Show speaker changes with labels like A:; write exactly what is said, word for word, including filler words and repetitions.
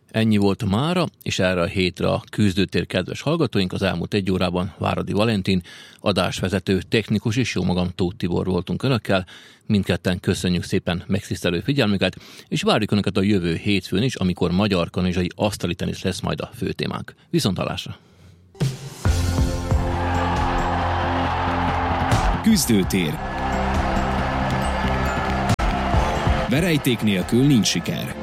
A: Ennyi volt mára, és erre a hétre a Küzdőtér kedves hallgatóink. Az elmúlt egy órában Váradi Valentin, adásvezető, technikus és jó magam Tóth Tibor voltunk önökkel. Mindketten köszönjük szépen megtisztelő figyelmüket, és várjuk önöket a jövő hétfőn is, amikor magyar kanizsai asztali tenisz lesz majd a fő témánk. Viszonthallásra!
B: Küzdőtér. Verejték nélkül nincs siker.